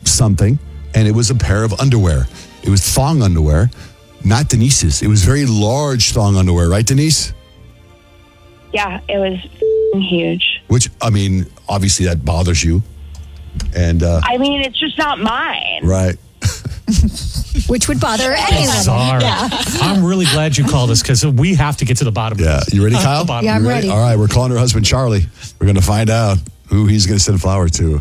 something, and it was a pair of underwear. It was thong underwear, not Denise's. It was very large thong underwear, right, Denise? Yeah, it was huge. Which, I mean, obviously that bothers you. And I mean, it's just not mine. Right. Which would bother anyone. Sorry. Yeah. I'm really glad you called us because we have to get to the bottom of this. You ready, Kyle? Yeah, I'm ready. All right, we're calling her husband, Charlie. We're going to find out who he's going to send flower to.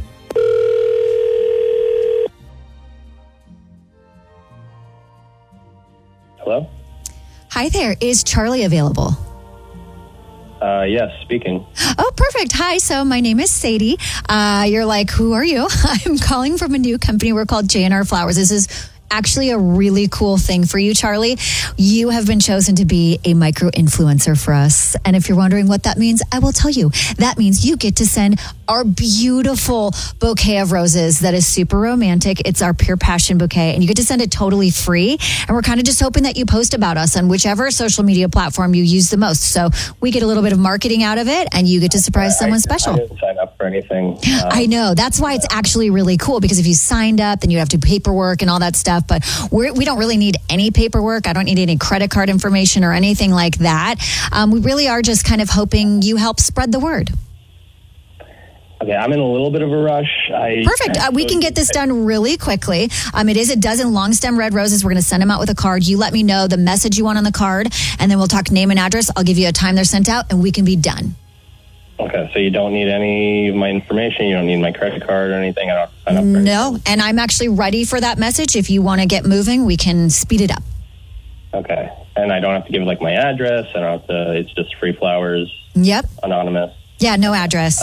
Hello? Hi there. Is Charlie available? Yes, speaking. Oh, perfect. Hi. So my name is Sadie. You're like, who are you? I'm calling from a new company. We're called J&R Flowers. This is actually a really cool thing for you, Charlie. You have been chosen to be a micro-influencer for us. And if you're wondering what that means, I will tell you. That means you get to send our beautiful bouquet of roses that is super romantic. It's our Pure Passion bouquet, and you get to send it totally free. And we're kind of just hoping that you post about us on whichever social media platform you use the most. So we get a little bit of marketing out of it, and you get to surprise someone special. I didn't sign up for anything. I know. That's why it's actually really cool, because if you signed up, then you have to do paperwork and all that stuff. But we don't really need any paperwork. I don't need any credit card information or anything like that. We really are just kind of hoping you help spread the word. Okay, I'm in a little bit of a rush. Perfect. We can get this done really quickly. It is a dozen long stem red roses. We're going to send them out with a card. You let me know the message you want on the card, and then we'll talk name and address. I'll give you a time they're sent out, and we can be done. Okay, so you don't need any of my information. You don't need my credit card or anything. I don't have to sign up for anything. No, and I'm actually ready for that message. If you want to get moving, we can speed it up. Okay, and I don't have to give my address. I don't have to. It's just free flowers. Yep. Anonymous. Yeah, no address.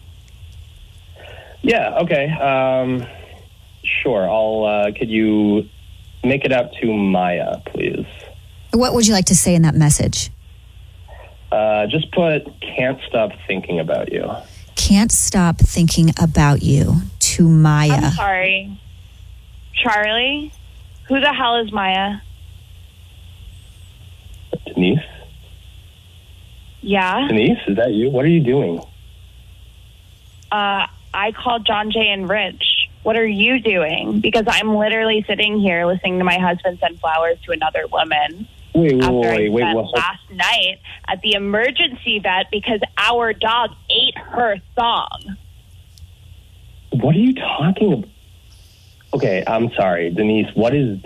Yeah. Okay. Sure. I'll. Could you make it out to Maya, please? What would you like to say in that message? Just put "can't stop thinking about you." Can't stop thinking about you to Maya. I'm sorry. Charlie? Who the hell is Maya? Denise? Yeah? Denise, is that you? What are you doing? I called John Jay and Rich. What are you doing? Because I'm literally sitting here listening to my husband send flowers to another woman. Wait, What? Last night at the emergency vet because our dog ate her thong. What are you talking about? Okay, I'm sorry, Denise. What is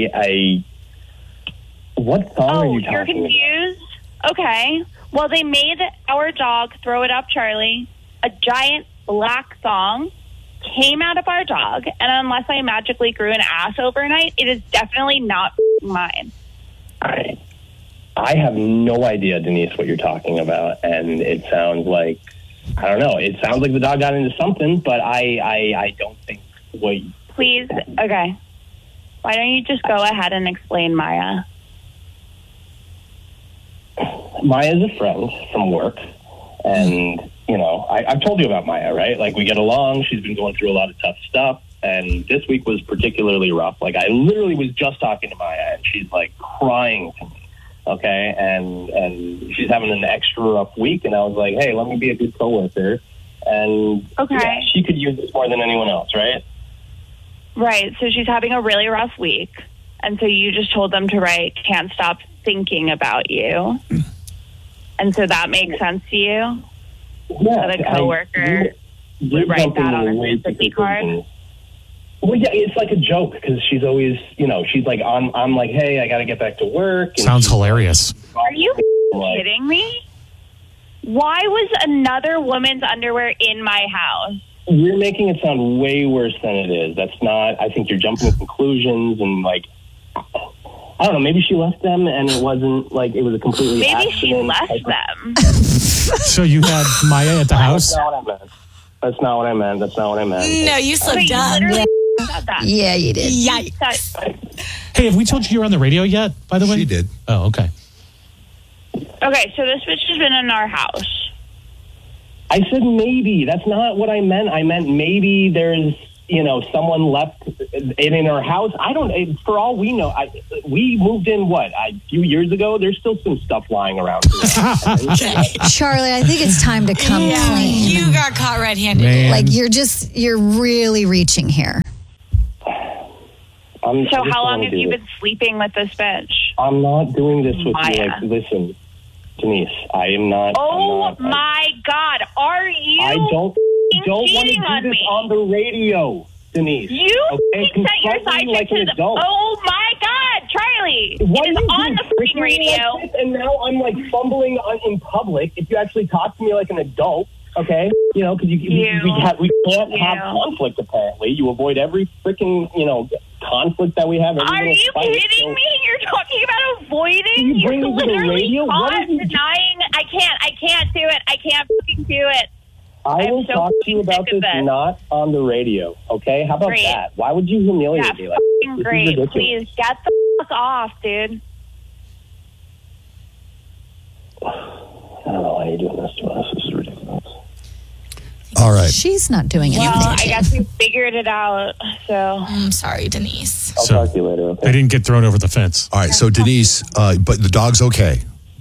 what thong are you talking about? You're confused? Okay. Well, they made our dog throw it up, Charlie. A giant black thong came out of our dog, and unless I magically grew an ass overnight, it is definitely not mine. I have no idea, Denise, what you're talking about, and it sounds like, I don't know, it sounds like the dog got into something, but I don't think what... Please, okay. Why don't you just go ahead and explain Maya? Maya's a friend from work, and, you know, I've told you about Maya, right? Like, we get along, she's been going through a lot of tough stuff, and this week was particularly rough. Like, I literally was just talking to Maya, and she's, like, crying to me, okay? And she's having an extra rough week, and I was like, hey, let me be a good coworker. And yeah, she could use this more than anyone else, right? Right, so she's having a really rough week, and so you just told them to write, can't stop thinking about you. And so that makes sense to you? Yeah. That a coworker would write that on a sympathy card? Well, yeah, it's like a joke because she's always, you know, she's like, I'm like, hey, I got to get back to work. And sounds hilarious. Are you kidding me? Why was another woman's underwear in my house? You're making it sound way worse than it is. That's not, I think you're jumping to conclusions and like, I don't know, maybe she left them and it wasn't like, it was a completely Maybe accident. she left them. So you had Maya at the house? That's not what I meant. No, you slipped up. Said that. Yeah, you did. Yikes. Hey, have we told you you're on the radio yet, by the way? She did. Oh, okay. Okay, so this bitch has been in our house. I said maybe. That's not what I meant. I meant maybe there's, you know, someone left it in our house. I don't, for all we know, we moved in, a few years ago? There's still some stuff lying around. Charlie, I think it's time to come clean. You got caught red-handed. Man. Like, you're really reaching here. So how long have you been sleeping with this bitch? I'm not doing this with Maya. you. Like, listen, Denise, I am not. My God, are you? I don't want to cheating do on this me? on the radio, Denise. You okay? sent your Confront side me like chick an to the. adult. Oh my God, Charlie! What It is are you on doing, the freaking tricking me radio. like this? And now I'm like fumbling in public. If you actually talk to me like an adult, okay? You know, because we can't have conflict. Apparently, you avoid every freaking conflict that we have. Are you kidding me? You're talking about avoiding? You bring You're me to the literally radio? What caught are you denying. I can't do it. I can't fucking do it. I will talk to you about this not on the radio, okay? How about that? Why would you humiliate me like fucking this? Great. This is Please, get the fuck off, dude. I don't know why you're doing this to us. This is ridiculous. All right. She's not doing anything. Well, I guess we figured it out, so. I'm sorry, Denise. I'll talk to you later, okay? I didn't get thrown over the fence. All right. So Denise, but the dog's okay.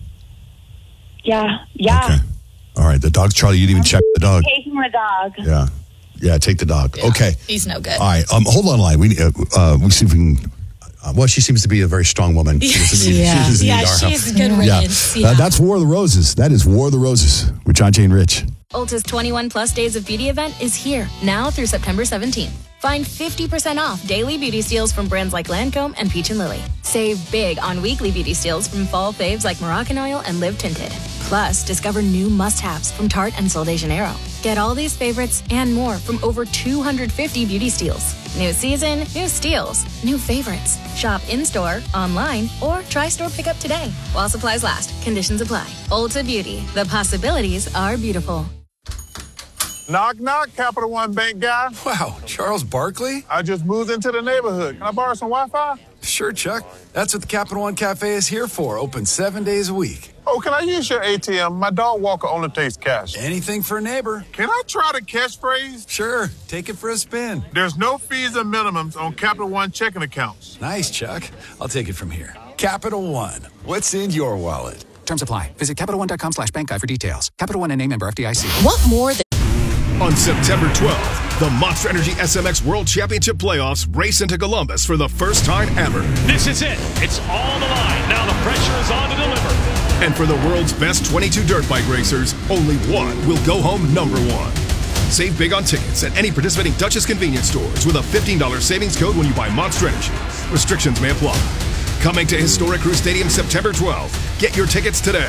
Yeah. Okay. All right. The dog's Charlie. You didn't even check the dog. Taking the dog. Yeah. Take the dog. Yeah, Okay. He's no good. All right. Hold on line. We see if we can. Well, she seems to be a very strong woman. She doesn't need our help. she's a good riddance. That's War of the Roses. That is War of the Roses with John, Jane, Rich. Ulta's 21 Plus Days of Beauty event is here, now through September 17th. Find 50% off daily beauty steals from brands like Lancome and Peach & Lily. Save big on weekly beauty steals from fall faves like Moroccan Oil and Live Tinted. Plus, discover new must-haves from Tarte and Sol de Janeiro. Get all these favorites and more from over 250 beauty steals. New season, new steals, new favorites. Shop in-store, online, or try store pickup today. While supplies last, conditions apply. Ulta Beauty, the possibilities are beautiful. Knock, knock, Capital One Bank guy. Wow, Charles Barkley? I just moved into the neighborhood. Can I borrow some Wi-Fi? Sure, Chuck. That's what the Capital One Cafe is here for. Open 7 days a week. Oh, can I use your ATM? My dog walker only takes cash. Anything for a neighbor. Can I try the catchphrase? Sure, take it for a spin. There's no fees or minimums on Capital One checking accounts. Nice, Chuck. I'll take it from here. Capital One. What's in your wallet? Terms apply. Visit CapitalOne.com/bankguide for details. Capital One and member FDIC. What more than... On September 12th, the Monster Energy SMX World Championship Playoffs race into Columbus for the first time ever. This is it. It's all on the line. Now the pressure is on to deliver. And for the world's best 22 dirt bike racers, only one will go home number one. Save big on tickets at any participating Duchess convenience stores with a $15 savings code when you buy Monster Energy. Restrictions may apply. Coming to Historic Crew Stadium September 12th. Get your tickets today.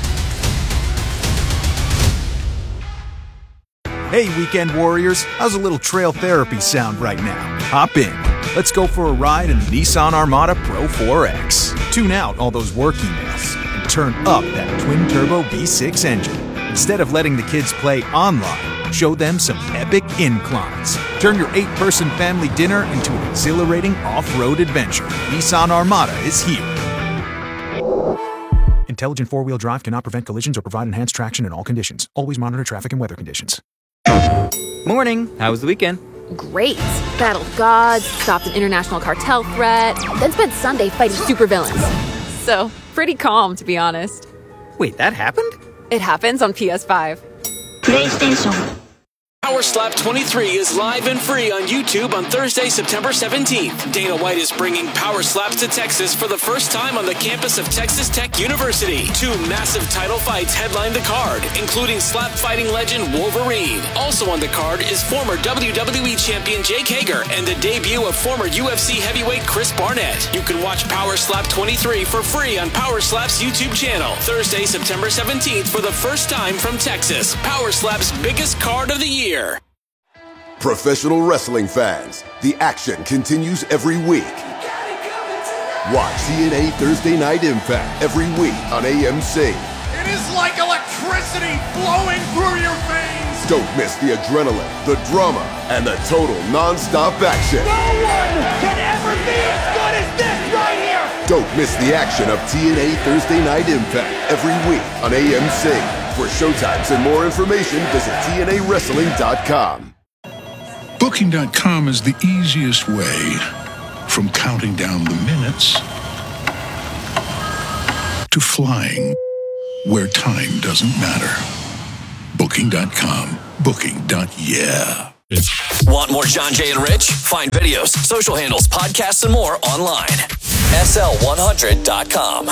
Hey, Weekend Warriors, how's a little trail therapy sound right now? Hop in. Let's go for a ride in the Nissan Armada Pro 4X. Tune out all those work emails and turn up that twin-turbo V6 engine. Instead of letting the kids play online, show them some epic inclines. Turn your 8-person family dinner into an exhilarating off-road adventure. Nissan Armada is here. Intelligent four-wheel drive cannot prevent collisions or provide enhanced traction in all conditions. Always monitor traffic and weather conditions. Morning. How was the weekend? Great. Battled gods, stopped an international cartel threat, then spent Sunday fighting supervillains. So, pretty calm, to be honest. Wait, that happened? It happens on PS5. PlayStation. Power Slap 23 is live and free on YouTube on Thursday, September 17th. Dana White is bringing Power Slaps to Texas for the first time on the campus of Texas Tech University. 2 massive title fights headline the card, including slap fighting legend Wolverine. Also on the card is former WWE champion Jake Hager and the debut of former UFC heavyweight Chris Barnett. You can watch Power Slap 23 for free on Power Slap's YouTube channel. Thursday, September 17th for the first time from Texas. Power Slap's biggest card of the year. Professional wrestling fans, the action continues every week. Watch TNA Thursday Night Impact every week on AMC. It is like electricity flowing through your veins. Don't miss the adrenaline, the drama, and the total non-stop action. No one can ever be as good as this right here. Don't miss the action of TNA Thursday Night Impact every week on AMC. For showtimes and more information, visit TNAWrestling.com. Booking.com is the easiest way from counting down the minutes to flying where time doesn't matter. Booking.com. Booking.yeah. Want more John, Jay, and Rich? Find videos, social handles, podcasts, and more online. SL100.com.